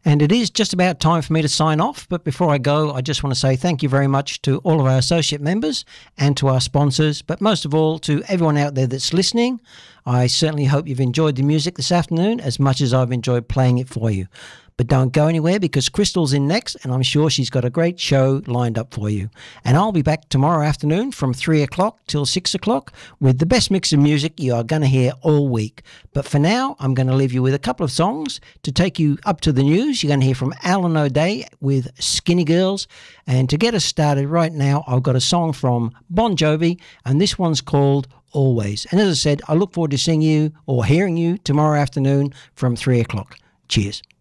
And it is just about time for me to sign off. But before I go, I just want to say thank you very much to all of our associate members and to our sponsors, but most of all to everyone out there that's listening. I certainly hope you've enjoyed the music this afternoon as much as I've enjoyed playing it for you. But don't go anywhere because Crystal's in next, and I'm sure she's got a great show lined up for you. And I'll be back tomorrow afternoon from 3 o'clock till 6 o'clock with the best mix of music you are going to hear all week. But for now, I'm going to leave you with a couple of songs to take you up to the news. You're going to hear from Alan O'Day with Skinny Girls. And to get us started right now, I've got a song from Bon Jovi, and this one's called Always. And as I said, I look forward to seeing you or hearing you tomorrow afternoon from 3 o'clock. Cheers.